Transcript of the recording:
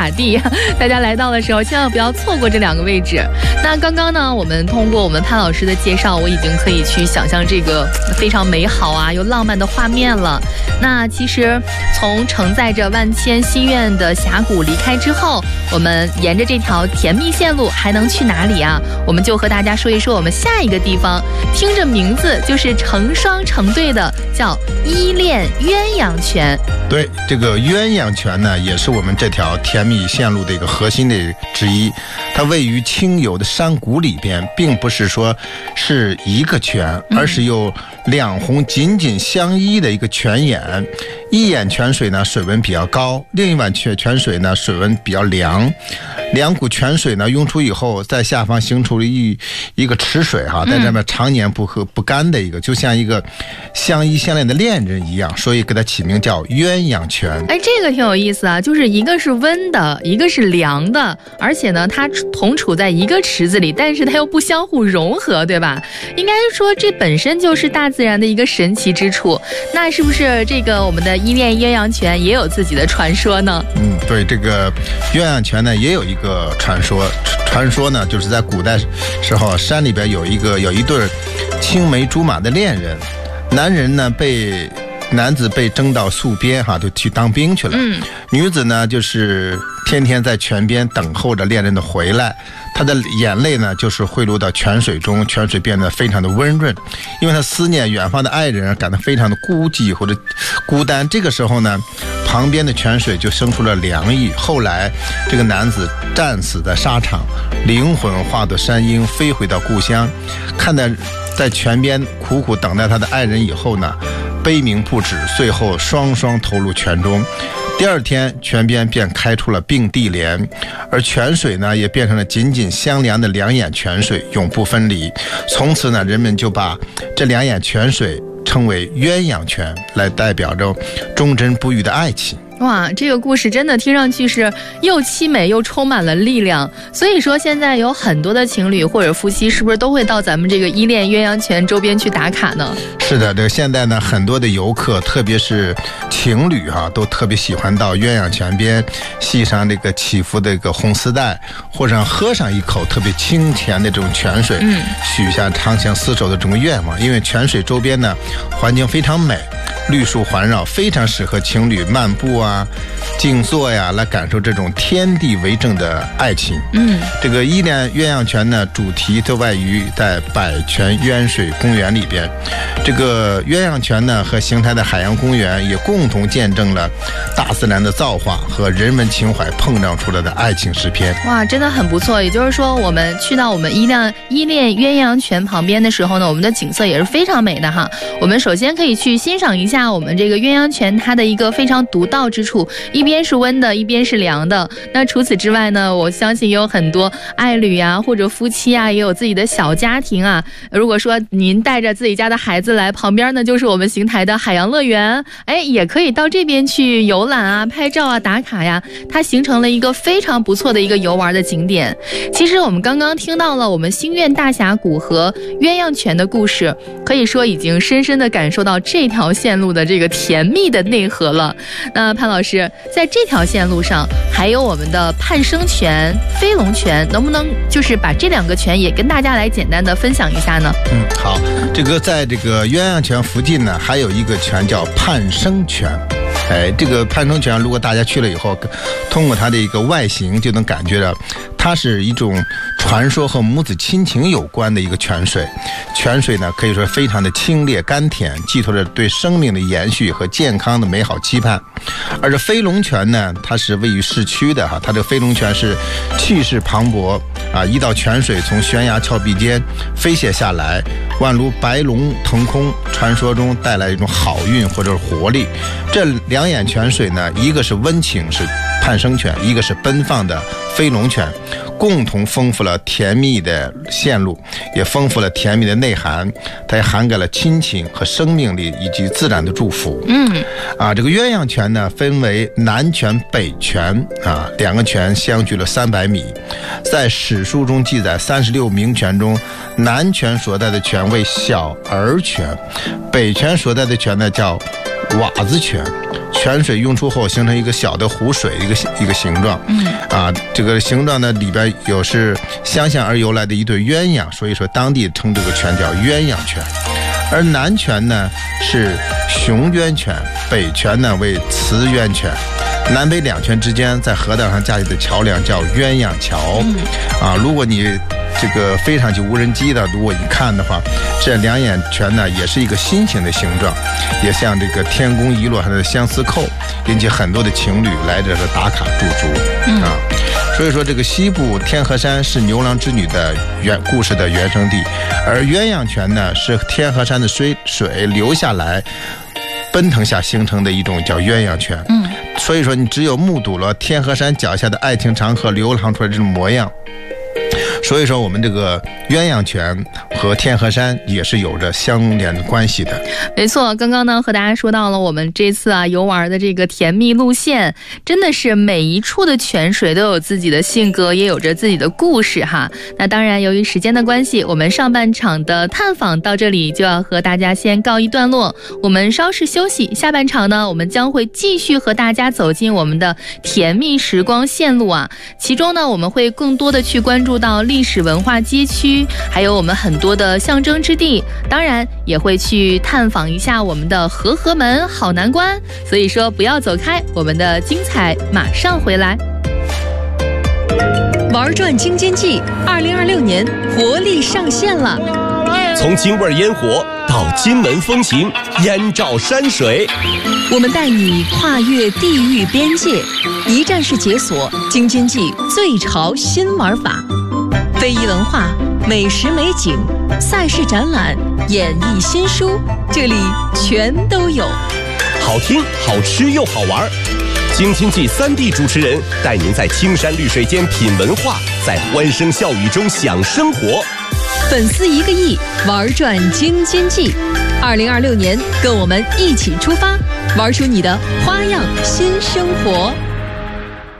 卡地，大家来到的时候千万不要错过这2个位置。那刚刚呢，我们通过我们潘老师的介绍，我已经可以去想象这个非常美好啊又浪漫的画面了。那其实从承载着万千心愿的峡谷离开之后，我们沿着这条甜蜜线路还能去哪里啊？我们就和大家说一说我们下一个地方，听着名字就是成双成对的，叫依恋鸳鸯泉。 对，这个鸳鸯泉呢，也是我们这条甜蜜线路的一个核心的之一。它位于清幽的山谷里边，并不是说是一个泉，而是有2泓紧紧相依的一个泉眼。一眼泉水呢，水温比较高；另一碗泉水呢，水温比较凉。2股泉水呢涌出以后，在下方形成了一个池水哈，在这边常年不喝不干的一个，就像一个相依相恋的恋人一样，所以给它起名叫鸳鸯泉。 哎，这个挺有意思啊，就是一个是温的，一个是凉的，而且呢，它同处在一个池子里，但是它又不相互融合，对吧？应该说这本身就是大自然的一个神奇之处。那是不是这个我们的依恋鸳鸯泉也有自己的传说呢？ 对，这个鸳鸯泉呢也有一个传说呢，就是在古代时候，山里边有一对青梅竹马的恋人，男子被征到戍边哈，就去当兵去了。女子呢就是天天在泉边等候着恋人的回来，她的眼泪呢就是汇入到泉水中，泉水变得非常的温润，因为她思念远方的爱人，感到非常的孤寂或者孤单。这个时候呢，旁边的泉水就生出了凉意。后来这个男子战死在沙场，灵魂化作山鹰飞回到故乡，看到在泉边苦苦等待他的爱人以后呢，悲鸣不止，最后双双投入泉中。第2天，泉边便开出了并蒂莲，而泉水呢也变成了紧紧相连的2眼泉水，永不分离。从此呢，人们就把这2眼泉水称为鸳鸯泉，来代表着忠贞不渝的爱情。 哇，这个故事真的听上去是又凄美又充满了力量。所以说现在有很多的情侣或者夫妻，是不是都会到咱们这个依恋鸳鸯泉周边去打卡呢？ 是的，这个现在呢，很多的游客，特别是情侣都特别喜欢到鸳鸯泉边系上这个起伏的一个红丝带，或者喝上一口特别清甜的这种泉水，许下长相厮守的这种愿望。因为泉水周边呢环境非常美，绿树环绕，非常适合情侣漫步啊、静坐呀，来感受这种天地为证的爱情。这个依恋鸳鸯泉呢，主题就位于在百泉渊水公园里边。这个鸳鸯泉呢和邢台的海洋公园也共同见证了大自然的造化和人文情怀碰撞出来的爱情诗篇。 哇，真的很不错。也就是说，我们去到我们依恋鸳鸯泉旁边的时候呢，我们的景色也是非常美的哈。我们首先可以去欣赏一下我们这个鸳鸯泉它的一个非常独到之处，一边是温的，一边是凉的。那除此之外呢，我相信也有很多爱侣啊或者夫妻啊，也有自己的小家庭啊。如果说您带着自己家的孩子来，旁边呢就是我们邢台的海洋乐园，也可以到这边去游览啊、拍照啊、打卡呀，它形成了一个非常不错的一个游玩的景点。其实我们刚刚听到了我们星愿大峡谷和鸳鸯泉的故事，可以说已经深深的感受到这条线路的这个甜蜜的内核了。那潘老师，在这条线路上还有我们的盼生泉、飞龙泉，能不能就是把这2个泉也跟大家来简单的分享一下呢？ 好，这个在这个鸳鸯泉附近呢，还有一个泉叫盼生泉。这个盼生泉，如果大家去了以后，通过它的一个外形就能感觉到，它是一种传说和母子亲情有关的一个泉水。泉水呢，可以说非常的清冽甘甜，寄托着对生命的延续和健康的美好期盼。而这飞龙泉呢，它是位于市区的哈，它这个飞龙泉是气势磅礴啊，一道泉水从悬崖峭壁间飞泻下来，宛如白龙腾空，传说中带来一种好运或者是活力。这2眼泉水呢，一个是温情是盼生泉，一个是奔放的飞龙泉，共同丰富了甜蜜的线路，也丰富了甜蜜的内涵，它也涵盖了亲情和生命力以及自然的祝福。这个鸳鸯泉呢，分为南泉、北泉2个泉相距了300米。在史书中记载，36名泉中，南泉所在的泉为小儿泉，北泉所在的泉呢叫瓦子泉。泉水涌出后形成一个小的湖水，一个形状。 这个形状呢里边有是相向而由来的一对鸳鸯，所以说当地称这个泉叫鸳鸯泉。而南泉呢是雄渊泉，北泉呢为雌渊泉。南北两泉之间在河道上架起的桥梁叫鸳鸯桥。如果你这个飞上去无人机的，如果你看的话，这两眼泉呢也是一个心形的形状，也像这个天宫遗落下的相思扣，引起很多的情侣来这打卡驻足。所以说这个西部天河山是牛郎织女的故事的原生地，而鸳鸯泉呢是天河山的水流下来奔腾下形成的一种叫鸳鸯泉。所以说你只有目睹了天河山脚下的爱情长河流淌出来这种模样，所以说我们这个鸳鸯泉和天河山也是有着相连的关系的。 没错，刚刚呢和大家说到了我们这次游玩的这个甜蜜路线，真的是每一处的泉水都有自己的性格，也有着自己的故事哈。那当然由于时间的关系，我们上半场的探访到这里就要和大家先告一段落，我们稍事休息，下半场呢我们将会继续和大家走进我们的甜蜜时光线路其中呢我们会更多的去关注到历史文化街区，还有我们很多的象征之地，当然也会去探访一下我们的和合门好南关。所以说不要走开，我们的精彩马上回来。 玩转京津冀2026年活力上线了， 从京味烟火到金门风情，燕赵山水， 我们带你跨越地域边界，一站式解锁京津冀最潮新玩法，非遗文化、美食美景、赛事展览、演艺新书，这里全都有。 好听、好吃又好玩。京津冀3D 主持人带您在青山绿水间品文化，在欢声笑语中享生活。 粉丝1个亿，玩转京津冀。2026年，跟我们一起出发，玩出你的花样新生活。